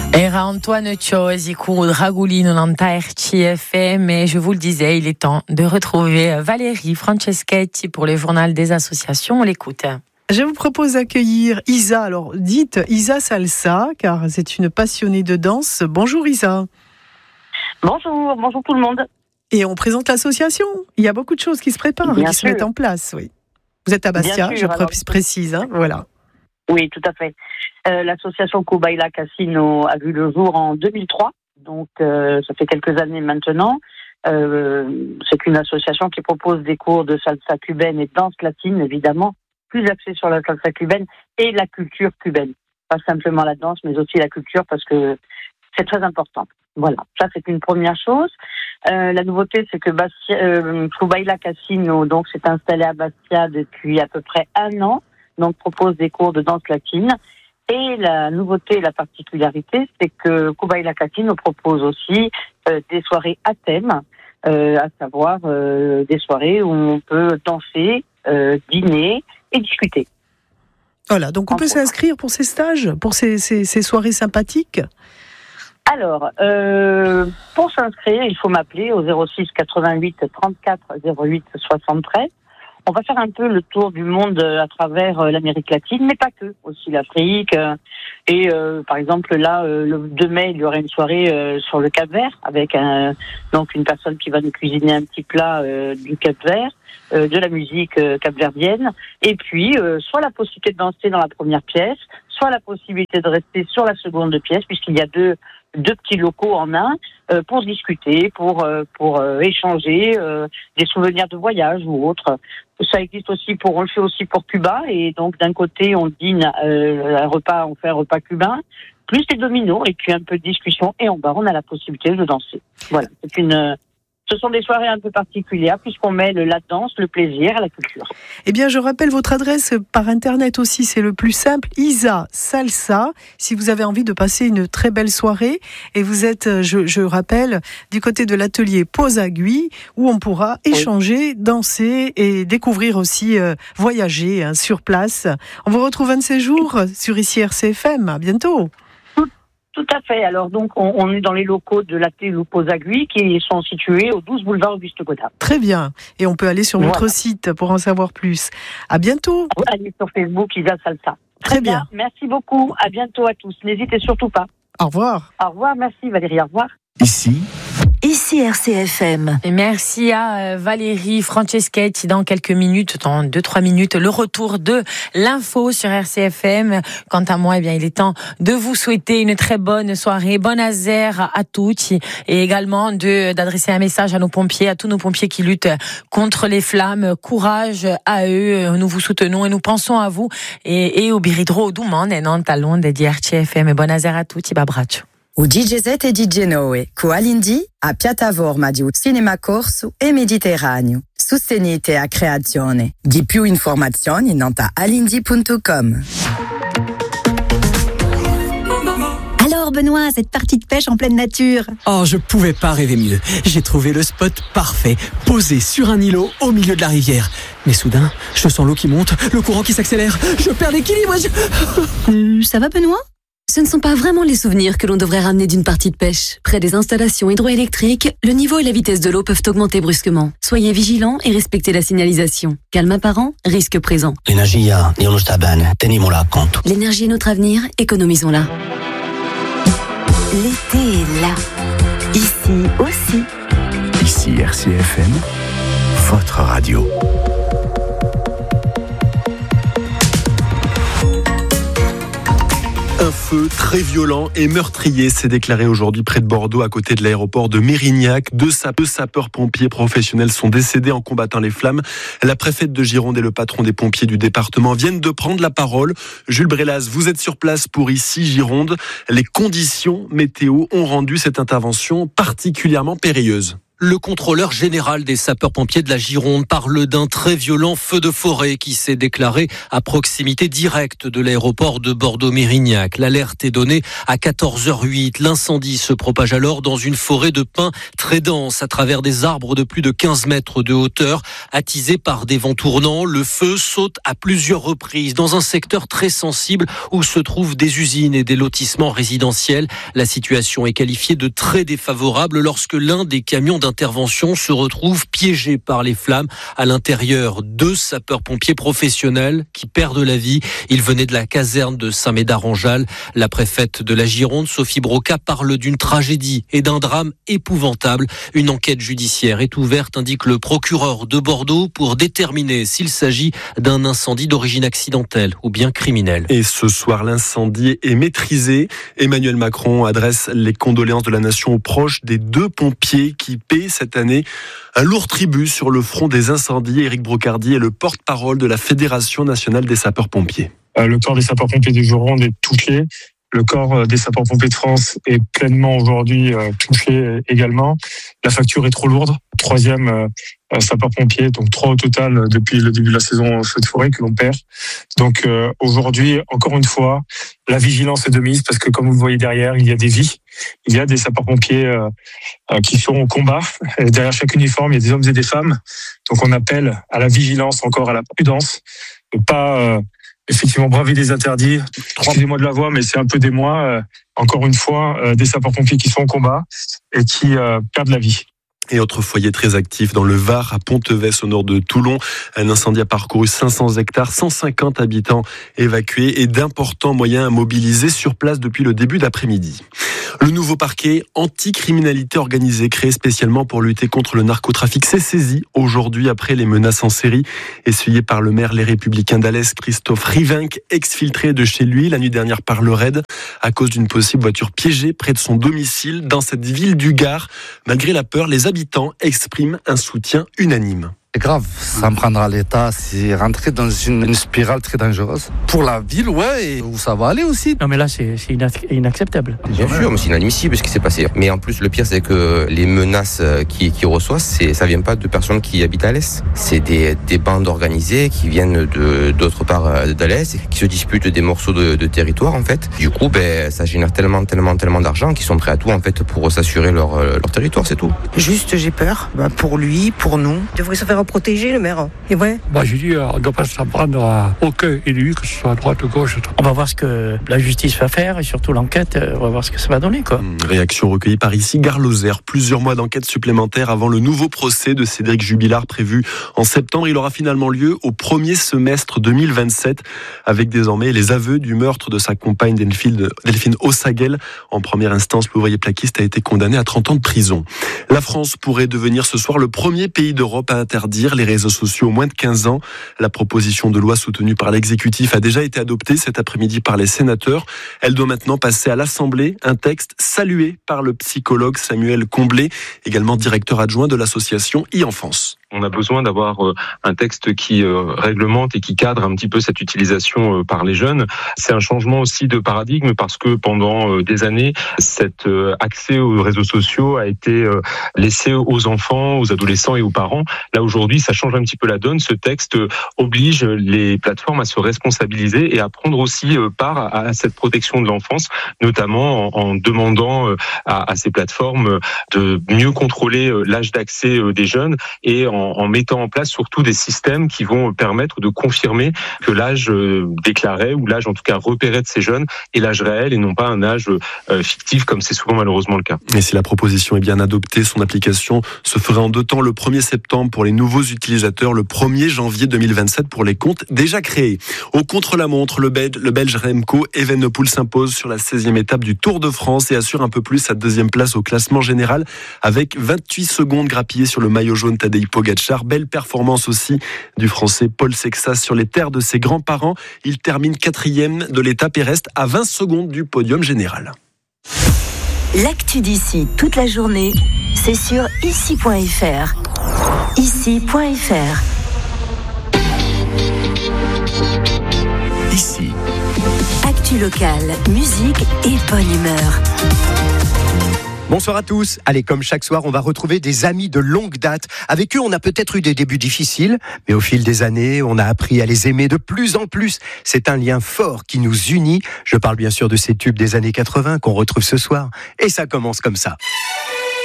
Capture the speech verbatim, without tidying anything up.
Era Antoine Ciosi, con Dragolino Nanta R C F M, et je vous le disais, il est temps de retrouver Valérie Franceschetti pour le journal des associations. On l'écoute. Je vous propose d'accueillir Isa. Alors, dites Isa Salsa, car c'est une passionnée de danse. Bonjour Isa. Bonjour, bonjour tout le monde. Et on présente l'association. Il y a beaucoup de choses qui se préparent, Bien qui sûr. se mettent en place. Oui. Vous êtes à Bastia, sûr, je alors... précise. Hein, voilà. Oui, tout à fait. Euh, l'association Kubaila Casino a vu le jour en deux mille trois, donc euh, ça fait quelques années maintenant. Euh, c'est une association qui propose des cours de salsa cubaine et de danse latine, évidemment, plus axés sur la salsa cubaine et la culture cubaine. Pas simplement la danse, mais aussi la culture, parce que c'est très important. Voilà, ça c'est une première chose. Euh, la nouveauté, c'est que Bastia, euh, Kubaila Casino donc s'est installé à Bastia depuis à peu près un an. Donc propose des cours de danse latine. Et la nouveauté, la particularité, c'est que Kubaila Casino propose aussi euh, des soirées à thème, euh, à savoir euh, des soirées où on peut danser, euh, dîner et discuter. Voilà, donc on en peut programme. s'inscrire pour ces stages, pour ces, ces, ces soirées sympathiques. Alors, euh, pour s'inscrire, il faut m'appeler au zéro six quatre-vingt-huit trente-quatre zéro huit soixante-treize. On va faire un peu le tour du monde à travers l'Amérique latine, mais pas que, aussi l'Afrique. Et euh, par exemple, là, le deux mai, il y aura une soirée euh, sur le Cap-Vert avec un, donc une personne qui va nous cuisiner un petit plat euh, du Cap-Vert, euh, de la musique euh, capverdienne, et puis euh, soit la possibilité de danser dans la première pièce, soit la possibilité de rester sur la seconde pièce, puisqu'il y a deux deux petits locaux en un euh, pour discuter, pour euh, pour euh, échanger euh, des souvenirs de voyage ou autre. Ça existe aussi pour, on le fait aussi pour Cuba, et donc d'un côté on dîne euh, un repas, on fait un repas cubain, plus des dominos et puis un peu de discussion, et en bas on a la possibilité de danser. Voilà, c'est une Ce sont des soirées un peu particulières puisqu'on mêle la danse, le plaisir et la culture. Eh bien, je rappelle votre adresse par Internet aussi, c'est le plus simple, Isa Salsa, si vous avez envie de passer une très belle soirée. Et vous êtes, je, je rappelle, du côté de l'atelier Pose-Aiguille, où on pourra échanger, oui. danser et découvrir aussi, euh, voyager hein, sur place. On vous retrouve un de ces jours sur ici R C F M. À bientôt. Tout à fait. Alors donc, on, on est dans les locaux de l'atelier Pose-Aiguille qui sont situés au douze boulevard Auguste Godin. Très bien. Et on peut aller sur voilà. votre site pour en savoir plus. À bientôt. Allez sur Facebook, Isa Salsa. Très, Très bien. bien. Merci beaucoup. À bientôt à tous. N'hésitez surtout pas. Au revoir. Au revoir. Merci Valérie. Au revoir. Ici. Ici R C F M. Et merci à Valérie Franceschetti. Dans quelques minutes, dans deux trois minutes, le retour de l'info sur R C F M. Quant à moi, eh bien, il est temps de vous souhaiter une très bonne soirée, bonne azère à tous, et également de d'adresser un message à nos pompiers, à tous nos pompiers qui luttent contre les flammes. Courage à eux. Nous vous soutenons et nous pensons à vous et, et au biridro domande e non talon de R C F M. Bonne azère à tous. Babbraccio. U D J Z e D J Noe, cu Alindi a piattaforma di Cinema Corso e Mediterraneo. Sostenite a creazione. Di più informazioni nanta alindi punto com. Alors Benoît, cette partie de pêche en pleine nature. Oh, je pouvais pas rêver mieux. J'ai trouvé le spot parfait, posé sur un îlot au milieu de la rivière. Mais soudain, je sens l'eau qui monte, le courant qui s'accélère, je perds l'équilibre. Je... Euh, ça va Benoît ? Ce ne sont pas vraiment les souvenirs que l'on devrait ramener d'une partie de pêche. Près des installations hydroélectriques, le niveau et la vitesse de l'eau peuvent augmenter brusquement. Soyez vigilants et respectez la signalisation. Calme apparent, risque présent. L'energia di uno sta bene, tenimola a conto. L'énergie est notre avenir, économisons-la. L'été est là. Ici aussi. Ici R C F M, votre radio. Un feu très violent et meurtrier s'est déclaré aujourd'hui près de Bordeaux, à côté de l'aéroport de Mérignac. Deux sapeurs-pompiers professionnels sont décédés en combattant les flammes. La préfète de Gironde et le patron des pompiers du département viennent de prendre la parole. Jules Brélas, vous êtes sur place pour Ici Gironde. Les conditions météo ont rendu cette intervention particulièrement périlleuse. Le contrôleur général des sapeurs-pompiers de la Gironde parle d'un très violent feu de forêt qui s'est déclaré à proximité directe de l'aéroport de Bordeaux-Mérignac. L'alerte est donnée à quatorze heures huit. L'incendie se propage alors dans une forêt de pins très dense à travers des arbres de plus de quinze mètres de hauteur. Attisé par des vents tournants, le feu saute à plusieurs reprises dans un secteur très sensible où se trouvent des usines et des lotissements résidentiels. La situation est qualifiée de très défavorable lorsque l'un des camions d'intervention se retrouve piégé par les flammes. À l'intérieur, deux sapeurs-pompiers professionnels qui perdent la vie. Ils venaient de la caserne de Saint-Médard-en-Jalles. La préfète de la Gironde, Sophie Broca, parle d'une tragédie et d'un drame épouvantable. Une enquête judiciaire est ouverte, indique le procureur de Bordeaux, pour déterminer s'il s'agit d'un incendie d'origine accidentelle ou bien criminelle. Et ce soir, l'incendie est maîtrisé. Emmanuel Macron adresse les condoléances de la nation aux proches des deux pompiers qui paient cette année un lourd tribut sur le front des incendies. Éric Brocardi est le porte-parole de la Fédération nationale des sapeurs-pompiers. Le corps des sapeurs-pompiers de Gironde est touché. Le corps des sapeurs-pompiers de France est pleinement aujourd'hui touché également. La facture est trop lourde. Troisième euh, sapeur-pompier, donc trois au total depuis le début de la saison feu de forêt que l'on perd. Donc euh, aujourd'hui, encore une fois, la vigilance est de mise parce que comme vous le voyez derrière, il y a des vies. Il y a des sapeurs-pompiers euh, euh, qui sont au combat. Et derrière chaque uniforme, il y a des hommes et des femmes. Donc on appelle à la vigilance, encore à la prudence, de pas euh, effectivement braver des interdits. Excusez-moi de la voix, mais c'est un peu des mois. Euh, encore une fois, euh, des sapeurs-pompiers qui sont au combat et qui euh, perdent la vie. Et autre foyer très actif dans le Var, à Pontevès, au nord de Toulon. Un incendie a parcouru cinq cents hectares, cent cinquante habitants évacués et d'importants moyens mobilisés sur place depuis le début d'après-midi. Le nouveau parquet anti-criminalité organisée, créé spécialement pour lutter contre le narcotrafic, s'est saisi aujourd'hui après les menaces en série essuyées par le maire Les Républicains d'Alès, Christophe Rivinck, exfiltré de chez lui la nuit dernière par le raid à cause d'une possible voiture piégée près de son domicile dans cette ville du Gard. Malgré la peur, les habitants expriment un soutien unanime. C'est grave, ça me prendra l'État, c'est rentrer dans une, une spirale très dangereuse. Pour la ville, ouais, et où ça va aller aussi. Non mais là, c'est, c'est inacceptable. Bien sûr, mais c'est inadmissible ce qui s'est passé. Mais en plus, le pire, c'est que les menaces qu'il qui reçoit, c'est, ça vient pas de personnes qui habitent à l'Est. C'est des, des bandes organisées qui viennent de, d'autre part d'Alès et qui se disputent des morceaux de, de territoire, en fait. Du coup, ben, ça génère tellement, tellement, tellement d'argent qu'ils sont prêts à tout, en fait, pour s'assurer leur, leur territoire, c'est tout. Juste, j'ai peur, bah, pour lui, pour nous. Il devrait se faire protéger, le maire. Et ouais. Bah, je dis, on ne doit pas s'en prendre à aucun élu, que ce soit à droite ou gauche. On va voir ce que la justice va faire et surtout l'enquête, on va voir ce que ça va donner, quoi. Réaction recueillie par ici, Gare Lozère. Plusieurs mois d'enquête supplémentaire avant le nouveau procès de Cédric Jubilard prévu en septembre. Il aura finalement lieu au premier semestre deux mille vingt-sept avec désormais les aveux du meurtre de sa compagne Delphine, Delphine Ossaguel. En première instance, l'ouvrier plaquiste a été condamné à trente ans de prison. La France pourrait devenir ce soir le premier pays d'Europe à interdire les réseaux sociaux aux moins de quinze ans. La proposition de loi soutenue par l'exécutif a déjà été adoptée cet après-midi par les sénateurs. Elle doit maintenant passer à l'Assemblée. Un texte salué par le psychologue Samuel Comblé, également directeur adjoint de l'association e-Enfance. On a besoin d'avoir un texte qui réglemente et qui cadre un petit peu cette utilisation par les jeunes. C'est un changement aussi de paradigme parce que pendant des années, cet accès aux réseaux sociaux a été laissé aux enfants, aux adolescents et aux parents. Là, aujourd'hui, ça change un petit peu la donne. Ce texte oblige les plateformes à se responsabiliser et à prendre aussi part à cette protection de l'enfance, notamment en demandant à ces plateformes de mieux contrôler l'âge d'accès des jeunes et en en mettant en place surtout des systèmes qui vont permettre de confirmer que l'âge déclaré ou l'âge en tout cas repéré de ces jeunes est l'âge réel et non pas un âge fictif comme c'est souvent malheureusement le cas. Et si la proposition est bien adoptée, son application se ferait en deux temps, le premier septembre pour les nouveaux utilisateurs, le premier janvier deux mille vingt-sept pour les comptes déjà créés. Au contre-la-montre, le Belge, le Belge Remco Evenepoel s'impose sur la seizième étape du Tour de France et assure un peu plus sa deuxième place au classement général avec vingt-huit secondes grappillées sur le maillot jaune Tadej Pogacar. Belle performance aussi du Français Paul Sexas sur les terres de ses grands-parents. Il termine quatrième de l'étape et reste à vingt secondes du podium général. L'actu d'ici toute la journée, c'est sur ici point f r. ici point f r. Ici. Actu locale, musique et bonne humeur. Bonsoir à tous. Allez, comme chaque soir, on va retrouver des amis de longue date. Avec eux, on a peut-être eu des débuts difficiles, mais au fil des années, on a appris à les aimer de plus en plus. C'est un lien fort qui nous unit. Je parle bien sûr de ces tubes des années quatre-vingts qu'on retrouve ce soir. Et ça commence comme ça.